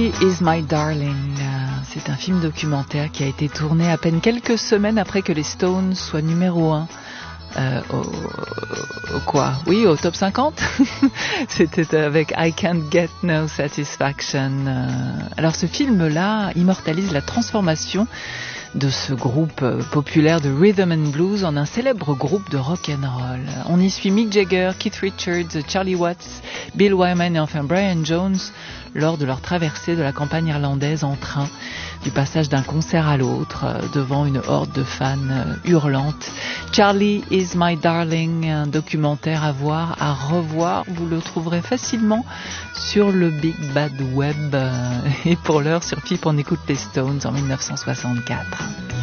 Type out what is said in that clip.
Charlie is my darling. C'est un film documentaire qui a été tourné à peine quelques semaines après que les Stones soient numéro 1 au top 50. C'était avec I Can't Get No Satisfaction. Alors ce film-là immortalise la transformation de ce groupe populaire de rhythm and blues en un célèbre groupe de rock and roll. On y suit Mick Jagger, Keith Richards, Charlie Watts, Bill Wyman et enfin Brian Jones lors de leur traversée de la campagne irlandaise en train, du passage d'un concert à l'autre, devant une horde de fans hurlantes. Charlie is my darling, un documentaire à voir, à revoir. Vous le trouverez facilement sur le Big Bad Web. Et pour l'heure, sur FIP, on écoute les Stones en 1964.